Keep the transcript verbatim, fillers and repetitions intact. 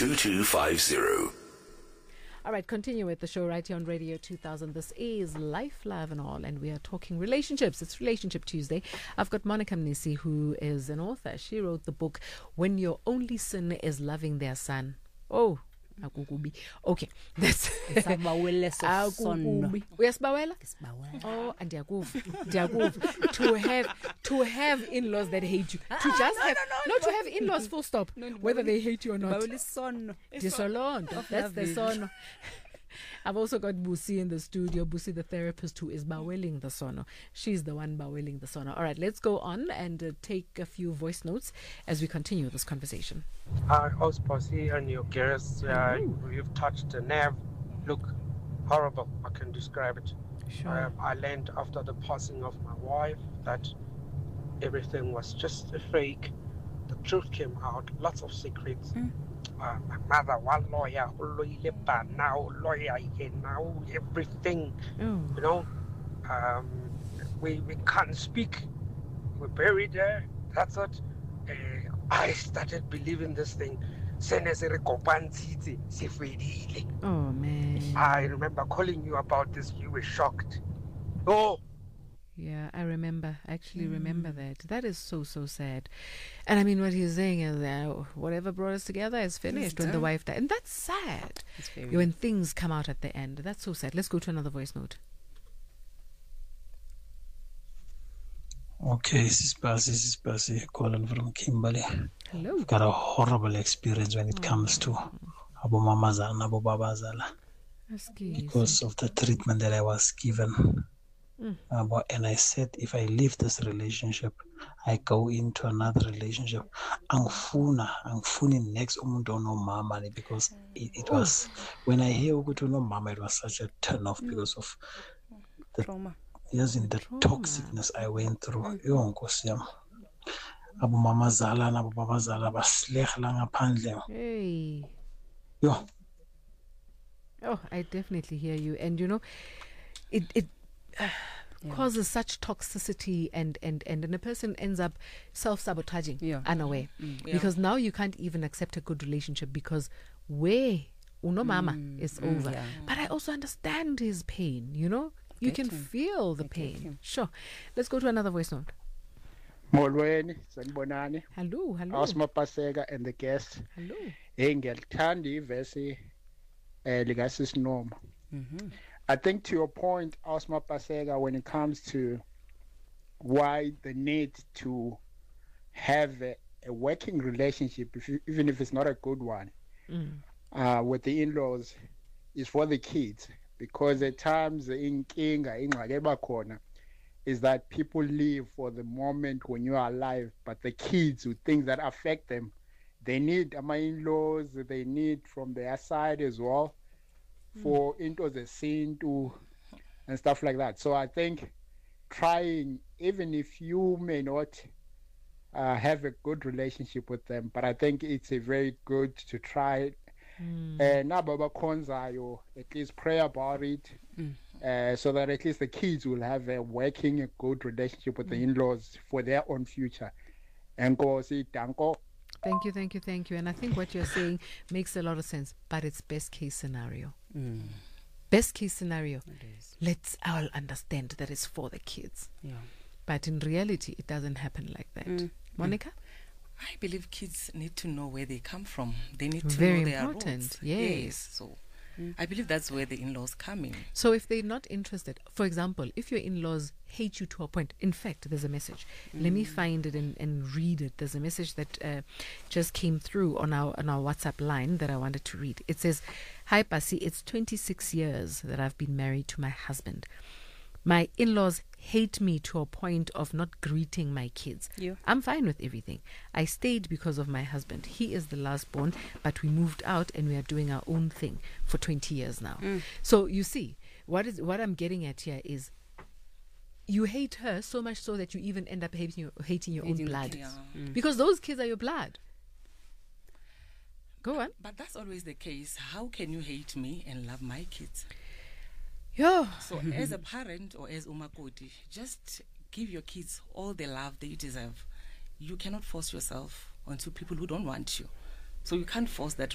two two five zero. All right, continue with the show right here on Radio two thousand. This is Life, Love and All, and we are talking relationships. It's Relationship Tuesday. I've got Monica Mnisi, who is an author. She wrote the book, When Your Only Sin is Loving Their Son. Oh, akukubi. Okay, that's akukubi. Uyasibawela? Oh, and ndiyakuva. To have to have in-laws that hate you. To just have no to have in-laws full stop. Whether they hate you or not. Disolondo. That's the son. I've also got Busi in the studio. Busi, the therapist who is baweling the sono. She's the one baweling the sono. All right, let's go on and uh, take a few voice notes as we continue this conversation. Hi, Osposi and your guests. Uh, you've touched a nerve. Look, horrible. I can describe it. Sure. Um, I learned after the passing of my wife that everything was just a fake. The truth came out. Lots of secrets. Mm. Uh, my mother, one lawyer, now lawyer, now everything. Mm. You know, um, we we can't speak. We're buried there. That's it. Uh, I started believing this thing. Oh man. I remember calling you about this. You were shocked. Oh. Yeah, I remember. I actually mm. remember that. That is so, so sad. And I mean, what he's saying is that whatever brought us together is finished when the wife died. And that's sad. Very when things come out at the end. That's so sad. Let's go to another voice note. Okay, this is Basi, this is Basi calling from Kimberley. Hello. I've got a horrible experience when it comes to Abu Mamazala and Abu Babazala because of the treatment that I was given. Mm. Uh, and I said, if I leave this relationship, I go into another relationship. Angfuna, angfuni next umuntu no mama because it, it was when I hear ukuthi no mama, it was such a turn off because of the trauma. Yes, in the Trauma. toxicness I went through. Yo nkosi yami. Abu mama zala na abu baba zala baslehla ngaphandle. Hey. Yo. Oh, I definitely hear you. And you know, it it uh, yeah. causes such toxicity and, and, and, and a person ends up self-sabotaging yeah. unaware. Mm. Yeah. Because now you can't even accept a good relationship because where uno mama mm. is mm. over. Yeah. But I also understand his pain, you know? You Get can him. feel the I pain. Sure. Let's go to another voice note. Molweni, sanibonani. Hello, hello. Osma Pasega and the guest. Hello. Engelthanda ivesi eh likasisi Noma. Mhm. I think to your point, Osma Pasega, when it comes to why the need to have a, a working relationship, if you, even if it's not a good one, Mm. uh, with the in-laws, is for the kids. Because at times, inkinga ingxaki ebakhona is that people live for the moment when you are alive, but the kids with things that affect them, they need ama in-laws, they need from their side as well for into the scene to and stuff like that. So I think trying, even if you may not uh, have a good relationship with them, but I think it's a very good to try. Mm. And Nababa Konzayo, at least pray about it, Mm. uh, so that at least the kids will have a working, a good relationship with the in-laws for their own future. And go see Danko. Thank you, thank you, thank you. And I think what you're saying makes a lot of sense, but it's best case scenario. Mm. Best case scenario. It is. Let's all understand that it's for the kids. Yeah. But in reality, it doesn't happen like that. Mm. Monica? I believe kids need to know where they come from. They need to Very know their important, roots. yes. So I believe that's where the in-laws come in. So if they're not interested, for example, if your in-laws hate you to a point, in fact, there's a message. Mm. Let me find it and, and read it. There's a message that uh, just came through on our on our WhatsApp line that I wanted to read. It says, "Hi, Pasi, it's twenty-six years that I've been married to my husband. My in-laws hate me to a point of not greeting my kids. Yeah. I'm fine with everything. I stayed because of my husband. He is the last born, but we moved out and we are doing our own thing for twenty years now." Mm. So you see, what is what I'm getting at here is you hate her so much so that you even end up hating your, hating your Hating own the blood. kids. Yeah. Because those kids are your blood. Go on. But that's always the case. How can you hate me and love my kids? Yo. So as a parent or as umakoti, just give your kids all the love they deserve. You cannot force yourself onto people who don't want you. So you can't force that